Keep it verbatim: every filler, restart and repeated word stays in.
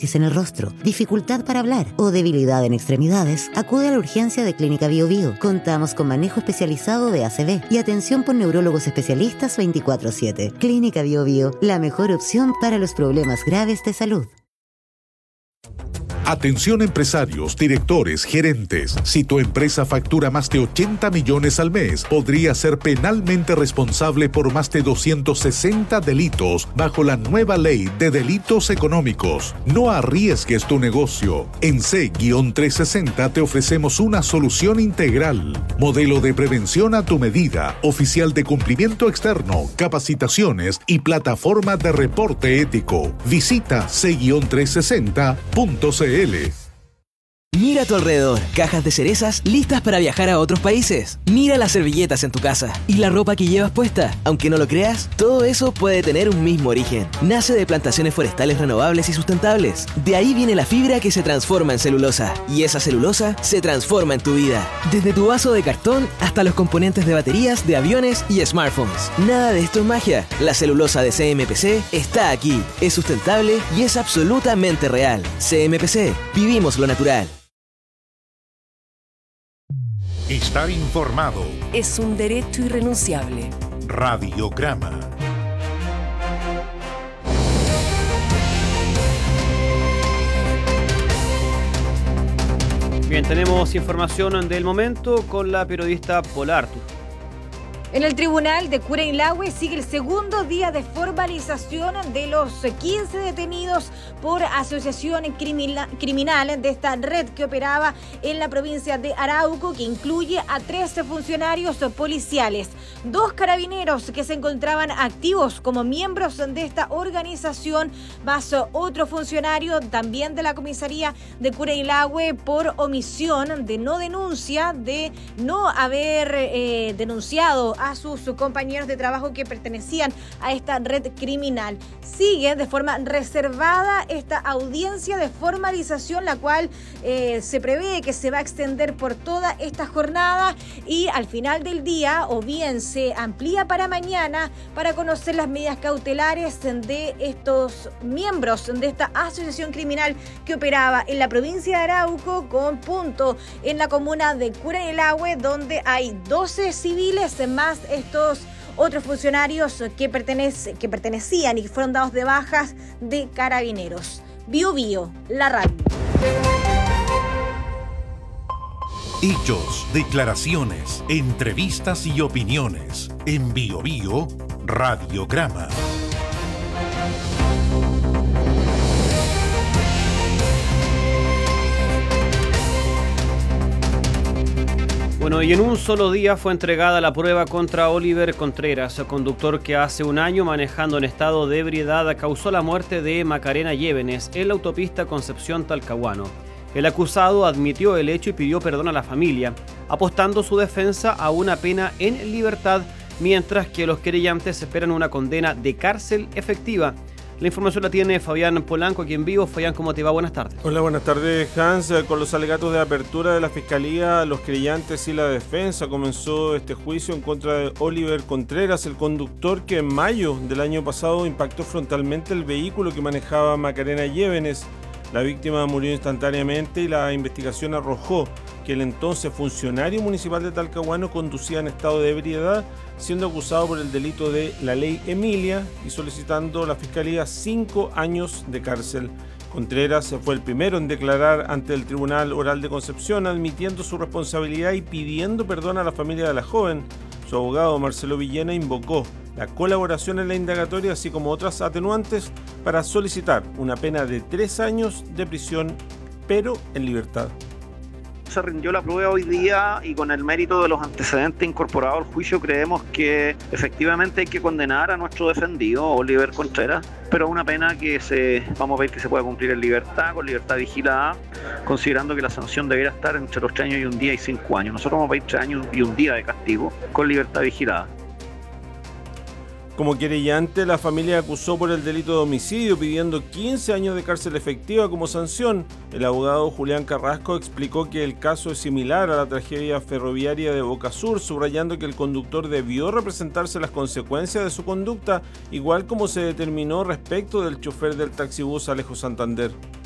tatuajes en el rostro, dificultad para hablar o debilidad en extremidades, acude a la urgencia de Clínica Bio Bio. Contamos con manejo especializado de A C V y atención por neurólogos especialistas veinticuatro siete. Clínica Bio Bio, la mejor opción para los problemas graves de salud. Atención empresarios, directores, gerentes. Si tu empresa factura más de ochenta millones al mes, podría ser penalmente responsable por más de doscientos sesenta delitos bajo la nueva ley de delitos económicos. No arriesgues tu negocio. En C trescientos sesenta te ofrecemos una solución integral. Modelo de prevención a tu medida, oficial de cumplimiento externo, capacitaciones y plataforma de reporte ético. Visita C trescientos sesenta punto c l. Mira a tu alrededor, cajas de cerezas listas para viajar a otros países. Mira las servilletas en tu casa y la ropa que llevas puesta. Aunque no lo creas, todo eso puede tener un mismo origen. Nace de plantaciones forestales renovables y sustentables. De ahí viene la fibra que se transforma en celulosa. Y esa celulosa se transforma en tu vida. Desde tu vaso de cartón hasta los componentes de baterías de aviones y smartphones. Nada de esto es magia. La celulosa de C M P C está aquí. Es sustentable y es absolutamente real. C M P C. Vivimos lo natural. Estar informado es un derecho irrenunciable. Radiograma. Bien, tenemos información del momento con la periodista Polar. En el tribunal de Curanilahue sigue el segundo día de formalización de los quince detenidos por asociación criminal, criminal de esta red que operaba en la provincia de Arauco, que incluye a trece funcionarios policiales, dos carabineros que se encontraban activos como miembros de esta organización, más otro funcionario también de la comisaría de Curanilahue por omisión de no denuncia, de no haber eh, denunciado a sus compañeros de trabajo que pertenecían a esta red criminal. Sigue de forma reservada esta audiencia de formalización, la cual eh, se prevé que se va a extender por toda esta jornada y al final del día o bien se amplía para mañana para conocer las medidas cautelares de estos miembros de esta asociación criminal que operaba en la provincia de Arauco con punto en la comuna de Curanilahue, donde hay doce civiles más estos otros funcionarios que, pertenece, que pertenecían y que fueron dados de bajas de carabineros. Bio Bio, la radio. Hechos, declaraciones, entrevistas y opiniones. En Bio Bio, Radiograma. Bueno, y en un solo día fue entregada la prueba contra Oliver Contreras, conductor que hace un año, manejando en estado de ebriedad, causó la muerte de Macarena Llévenes en la autopista Concepción-Talcahuano. El acusado admitió el hecho y pidió perdón a la familia, apostando su defensa a una pena en libertad, mientras que los querellantes esperan una condena de cárcel efectiva. La información la tiene Fabián Polanco aquí en vivo. Fabián, ¿cómo te va? Buenas tardes. Hola, buenas tardes, Hans. Con los alegatos de apertura de la Fiscalía, los querellantes y la defensa, comenzó este juicio en contra de Oliver Contreras, el conductor que en mayo del año pasado impactó frontalmente el vehículo que manejaba Macarena Llévenes. La víctima murió instantáneamente y la investigación arrojó que el entonces funcionario municipal de Talcahuano conducía en estado de ebriedad, siendo acusado por el delito de la ley Emilia y solicitando a la Fiscalía cinco años de cárcel. Contreras fue el primero en declarar ante el Tribunal Oral de Concepción, admitiendo su responsabilidad y pidiendo perdón a la familia de la joven. Su abogado Marcelo Villena invocó la colaboración en la indagatoria, así como otras atenuantes, para solicitar una pena de tres años de prisión, pero en libertad. Se rindió la prueba hoy día y con el mérito de los antecedentes incorporados al juicio creemos que efectivamente hay que condenar a nuestro defendido, Oliver Contreras, pero a una pena que se, vamos a ver que se pueda cumplir en libertad, con libertad vigilada, considerando que la sanción debería estar entre los tres años y un día y cinco años. Nosotros vamos a pedir tres años y un día de castigo con libertad vigilada. Como querellante, la familia acusó por el delito de homicidio, pidiendo quince años de cárcel efectiva como sanción. El abogado Julián Carrasco explicó que el caso es similar a la tragedia ferroviaria de Boca Sur, subrayando que el conductor debió representarse las consecuencias de su conducta, igual como se determinó respecto del chofer del taxibús Alejo Santander.